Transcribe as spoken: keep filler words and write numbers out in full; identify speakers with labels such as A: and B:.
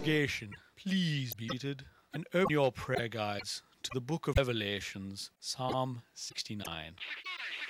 A: congregation, please be seated and open your prayer guides to the book of Revelations, Psalm sixty-nine.